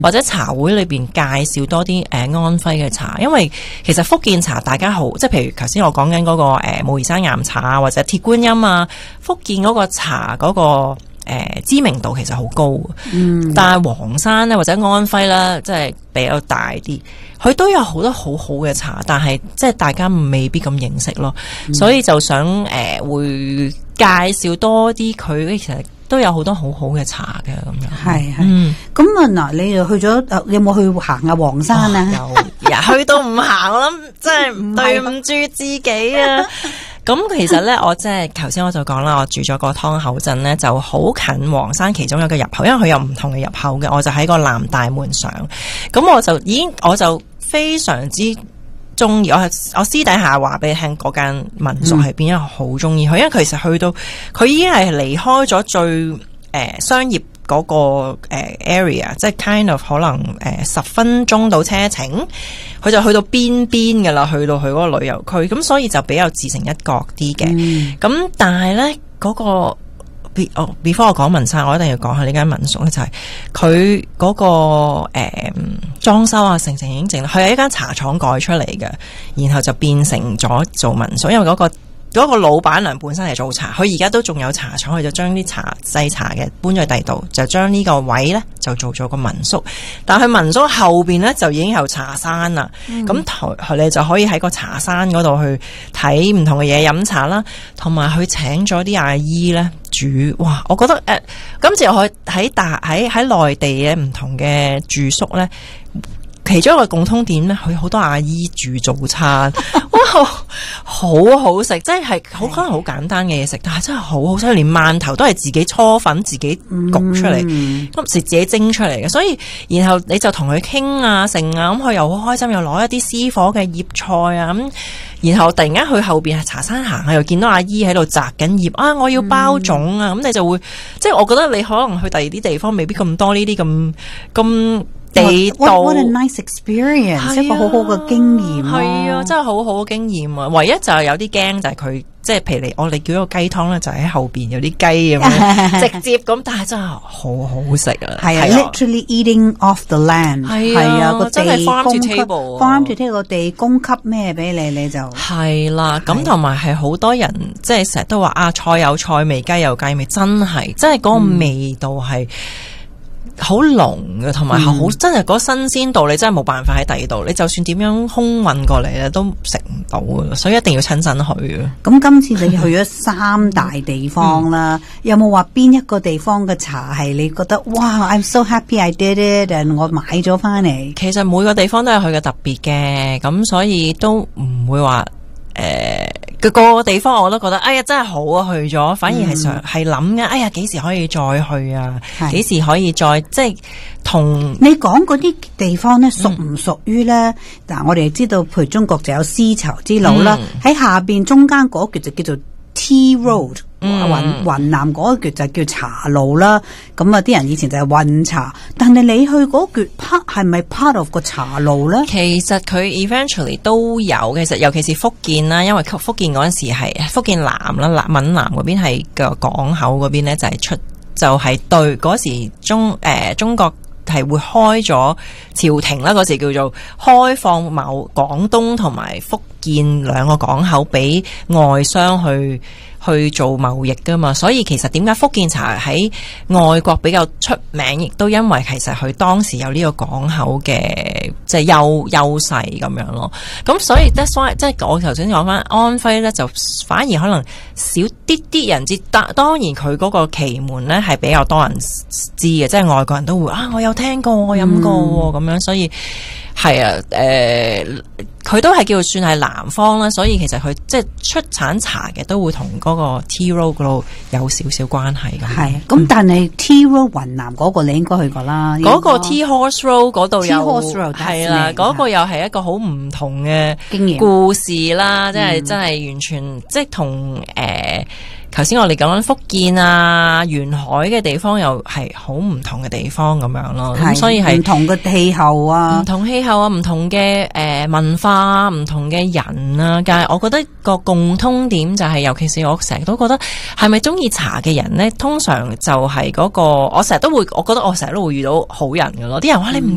或者茶會裏邊介紹多啲安徽嘅茶，因為其實福建茶大家好，即係譬如頭先我講緊嗰個武夷山岩茶啊，或者鐵觀音啊，福建嗰個茶嗰個知名度其實好高，但係黃山咧或者安徽咧，即係比較大啲，佢都有好多好好嘅茶，但係即係大家未必咁認識咯，所以就想會介紹多啲佢其實都有好多好好嘅茶嘅咁樣。係係， 咁啊嗱，你又去咗有冇去行下黃山啊？ 有，去到唔行，我諗真係唔對唔住自己啊！咁其實咧，我即係頭先我就講啦，我住咗個湯口鎮咧，就好近黃山其中一個入口，因為佢有唔同嘅入口嘅，我就喺個南大門上，咁我就非常之中意，我私底下話俾你聽嗰間民宿係邊，因為好中意佢，因為其實去到佢已經係離開咗最商業嗰個area， 即係 kind of 可能10分鐘到車程，佢就去到邊㗎啦，去到佢嗰個旅遊區，咁所以就比較自成一角啲嘅。咁但係咧嗰個before 我講文山，我一定要講下呢間民宿咧，就係佢嗰個裝修啊，成已經整，佢係一間茶廠改出嚟嘅，然後就變成咗做民宿，因為嗰個老闆娘本身係做茶，佢而家都仲有茶廠，佢就將啲製茶嘅搬咗去第二度，就將呢個位咧就做咗個民宿。但係民宿後邊咧就已經有茶山啦，咁你就可以喺個茶山嗰度去睇唔同嘅嘢飲茶啦，同埋佢請咗啲阿姨咧煮。哇！我覺得今次我喺內地嘅唔同嘅住宿咧，其中一個共通點咧，佢好多阿姨煮早餐，哇，好好食，即係可能好簡單嘅嘢食，但係真係好好食，連饅頭都係自己搓粉、自己焗出嚟，咁自己蒸出嚟嘅。所以然後你就同佢傾啊、剩啊，咁佢又好開心，又攞一啲私伙嘅葉菜啊，咁然後突然間去後邊係茶山行下，又見到阿姨喺度摘緊葉啊，我要包種啊，咁你就會即係我覺得你可能去第二啲地方未必咁多呢啲咁地道。 What a nice experience！ 一個好好嘅經驗。 係啊，真係好好嘅經驗啊！唯一就係有啲驚就係佢，即係譬如我哋叫一個雞湯咧，就喺後邊有啲雞咁樣直接咁，但係真係好好食啊！ 係啊 ，literally eating off the land。係啊，個地 farm to table，farm to table 個地供給咩俾你，你就係啦。咁同埋係好多人即係成日都話啊，菜有菜味，雞有雞味，真係嗰個味道係好濃嘅，同埋好真係嗰個新鮮度，你真係冇辦法喺第二度，你就算點樣空運過嚟咧，都食唔到嘅，所以一定要親身去嘅。 咁今次你去咗3大地方啦，有冇話邊一個地方嘅茶係你覺得哇 I'm so happy I did it and 我買咗翻嚟？ 其實每個地方都有佢嘅特別嘅，咁所以都唔會話個個地方我都覺得哎呀真係好啊，去咗反而係諗嘅，哎呀幾時可以再去啊？幾時可以再即係同你講嗰啲地方咧，屬唔屬於咧？嗱，我哋知道，譬如中國就有絲綢之路啦，喺下邊中間嗰橛就叫做 Tea Road，雲南嗰橛就叫茶路啦。咁啊，啲人以前就係運茶，但係你去嗰橛 part 係咪 part of 個茶路咧？其實佢 eventually 都有，其實尤其是福建啦，因為福建嗰陣時係福建南啦，閩南嗰邊係個港口嗰邊咧就係對嗰時中國係會開咗朝廷啦，嗰時叫做開放廣東同埋福建兩個港口俾外商去做貿易噶嘛，所以其實點解福建茶喺外國比較出名，亦都因為其實佢當時有呢個港口嘅即係優勢咁樣咯。咁所以 that's why 即係我頭先講翻安徽咧，就反而可能少啲人知。當然佢嗰個祁門咧係比較多人知嘅，即係外國人都會我有聽過，我飲過咁樣，所以係啊，佢都係叫算係南方啦，所以其實佢即係出產茶嘅都會同嗰個 Tea Road 嗰度有少少關係咁。係，咁但係 Tea Road 雲南嗰個你應該去過啦。嗰個 Tea Horse Road 嗰度有係啦，嗰個又係一個好唔同嘅故事啦，即係真係完全即係同頭先我哋講緊福建啊沿海嘅地方又係好唔同嘅地方咁樣咯，咁所以係唔同嘅氣候啊，唔同氣候啊，唔同嘅文化，唔同嘅人啊，但係我覺得個共通點就係，尤其是我成日都覺得係咪中意茶嘅人咧，通常就係嗰個我成日都會，我覺得我成日都會遇到好人㗎咯，啲人話你唔